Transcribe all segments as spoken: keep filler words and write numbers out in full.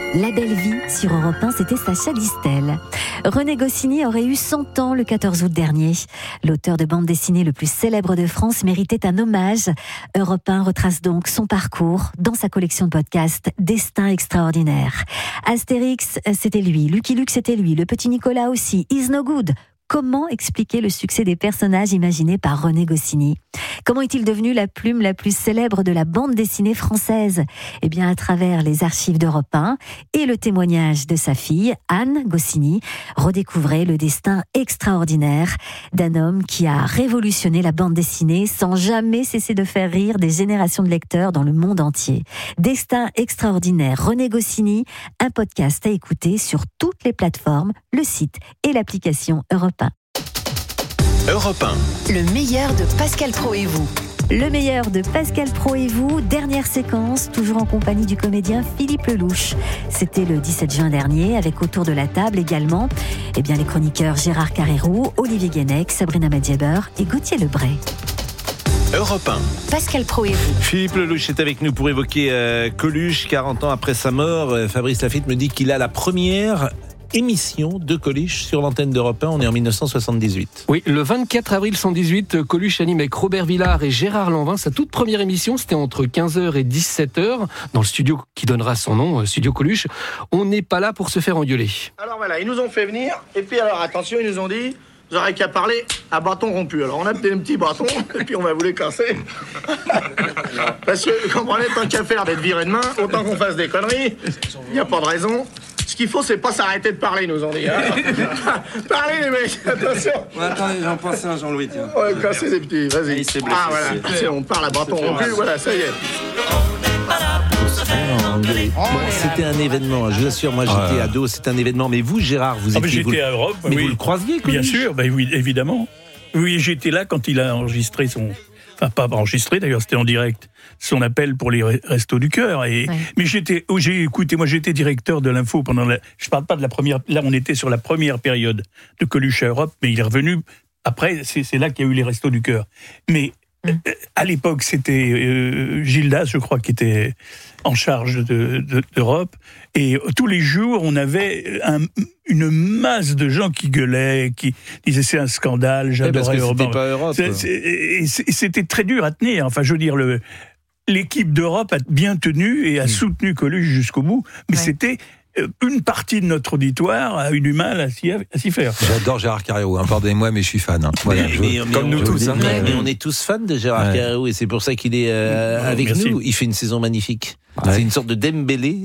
La belle vie sur Europe un, c'était Sacha Distel. René Goscinny aurait eu cent ans le quatorze août dernier. L'auteur de bande dessinée le plus célèbre de France méritait un hommage. Europe un retrace donc son parcours dans sa collection de podcasts Destin extraordinaire. Astérix, c'était lui. Lucky Luke, c'était lui. Le petit Nicolas aussi. Is No Good. Comment expliquer le succès des personnages imaginés par René Goscinny ? Comment est-il devenu la plume la plus célèbre de la bande dessinée française ? Eh bien, à travers les archives d'Europe un et le témoignage de sa fille, Anne Goscinny, redécouvrez le destin extraordinaire d'un homme qui a révolutionné la bande dessinée sans jamais cesser de faire rire des générations de lecteurs dans le monde entier. Destin extraordinaire, René Goscinny, un podcast à écouter sur toutes les plateformes, le site et l'application Europe un. Europe un. Le meilleur de Pascal Praud et vous. Le meilleur de Pascal Praud et vous, dernière séquence, toujours en compagnie du comédien Philippe Lelouch. C'était le dix-sept juin dernier, avec autour de la table également eh bien, les chroniqueurs Gérard Carrérou, Olivier Guénec, Sabrina Medjeber et Gauthier Lebray. Europe un. Pascal Praud et vous. Philippe Lelouch est avec nous pour évoquer euh, Coluche, quarante ans après sa mort. Euh, Fabrice Lafitte me dit qu'il a la première émission de Coluche sur l'antenne d'Europe un. On est en dix-neuf cent soixante-dix-huit. Oui, le vingt-quatre avril cent dix-huit, Coluche anime avec Robert Villard et Gérard Lanvin sa toute première émission. C'était entre quinze heures et dix-sept heures dans le studio qui donnera son nom, Studio Coluche. On n'est pas là pour se faire engueuler. Alors voilà, ils nous ont fait venir et puis alors attention, ils nous ont dit vous aurez qu'à parler à bâton rompu. Alors on a peut-être un petit bâton et puis on va vous les casser. Parce que vous comprenez, tant qu'à faire d'être viré de main, autant qu'on fasse des conneries. Il n'y a pas de raison. Ce qu'il faut, c'est pas s'arrêter de parler, nous ont dit. Hein. Parlez, les mecs, attention. Ouais, attendez, j'en pense à Jean-Louis, tiens. Ouais, cassez des petits, vas-y. Il s'est blessé, ah, voilà, c'est, on parle à bâton rompu, voilà, ça y est. Bon, c'était un événement, je vous assure, moi j'étais ado, c'était un événement, mais vous Gérard, vous ah, étiez... J'étais vous, à Europe, mais oui. vous le croisiez Coluche ? Bien sûr, ben oui, évidemment. Oui, j'étais là quand il a enregistré son... Enfin, pas enregistré d'ailleurs, c'était en direct, son appel pour les Restos du Cœur. Et... Ouais. Mais j'étais, oh, j'ai écouté, moi j'étais directeur de l'info pendant la... Je parle pas de la première... Là, on était sur la première période de Coluche à Europe, mais il est revenu... Après, c'est, c'est là qu'il y a eu les Restos du Cœur. Mais... À l'époque, c'était euh, Gildas, je crois, qui était en charge de, de, d'Europe. Et tous les jours, on avait un, une masse de gens qui gueulaient, qui disaient c'est un scandale, j'adorais Europe. Europe. Pas Europe. C'est, c'est, et c'était très dur à tenir. Enfin, je veux dire, le, l'équipe d'Europe a bien tenu et a mmh. soutenu Coluche jusqu'au bout. Mais ouais. c'était... Une partie de notre auditoire a eu du mal à s'y, à s'y faire. J'adore Gérard Carrérou, hein, pardonnez-moi, mais je suis fan. Hein. Voilà, mais, je, mais, comme mais nous on, tous. Hein. Mais, mais on est tous fans de Gérard ouais. Carrérou et c'est pour ça qu'il est euh, avec Merci. nous. Il fait une saison magnifique. Ouais. C'est une sorte de Dembélé.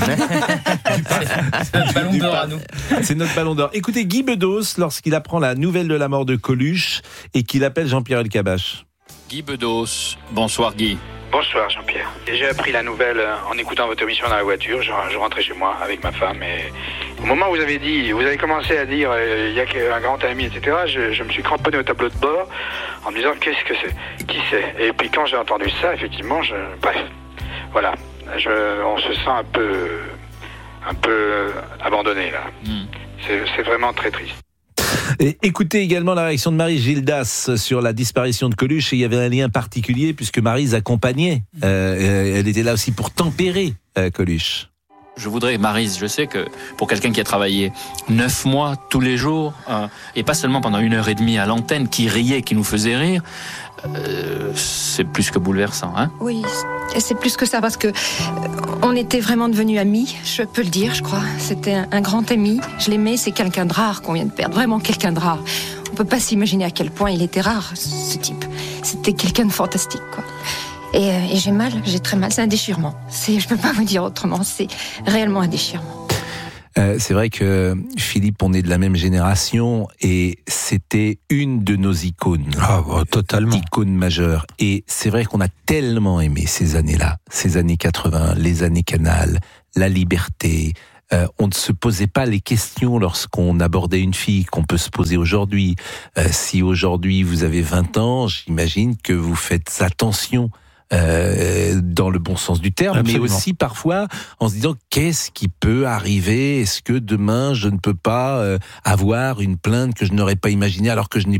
C'est notre ballon d'or à nous. C'est notre ballon d'or. Écoutez, Guy Bedos, lorsqu'il apprend la nouvelle de la mort de Coluche et qu'il appelle Jean-Pierre Elkabbach. Guy Bedos, bonsoir Guy. Bonsoir Jean-Pierre. J'ai appris la nouvelle en écoutant votre émission dans la voiture. Je, je rentrais chez moi avec ma femme et au moment où vous avez dit, vous avez commencé à dire il y a qu'un grand ami, et cetera. Je, je me suis cramponné au tableau de bord en me disant qu'est-ce que c'est, qui c'est. Et puis quand j'ai entendu ça, effectivement, je, bref, voilà, je, on se sent un peu, un peu abandonné là. Mm. C'est, c'est vraiment très triste. Et écoutez également la réaction de Maryse Gildas sur la disparition de Coluche. Et il y avait un lien particulier puisque Maryse accompagnait. Euh, elle était là aussi pour tempérer euh, Coluche. Je voudrais, Maryse, je sais que pour quelqu'un qui a travaillé neuf mois tous les jours, euh, et pas seulement pendant une heure et demie à l'antenne, qui riait, qui nous faisait rire, euh, c'est plus que bouleversant, hein ? Oui, c'est plus que ça parce que on était vraiment devenus amis, je peux le dire, je crois. C'était un, un grand ami, je l'aimais, c'est quelqu'un de rare qu'on vient de perdre, vraiment quelqu'un de rare. On peut pas s'imaginer à quel point il était rare, ce type. C'était quelqu'un de fantastique, quoi. Et, euh, et j'ai mal, j'ai très mal, c'est un déchirement. C'est, je peux pas vous dire autrement, c'est réellement un déchirement. Euh, c'est vrai que Philippe, on est de la même génération et c'était une de nos icônes. Ah, oh, totalement. Icône majeure. Et c'est vrai qu'on a tellement aimé ces années-là, ces années quatre-vingts, les années Canal, la liberté. Euh, on ne se posait pas les questions lorsqu'on abordait une fille qu'on peut se poser aujourd'hui. Euh, si aujourd'hui vous avez vingt ans, j'imagine que vous faites attention. Euh, dans le bon sens du terme, Absolument. Mais aussi parfois en se disant qu'est-ce qui peut arriver ? Est-ce que demain je ne peux pas euh, avoir une plainte que je n'aurais pas imaginée alors que je n'ai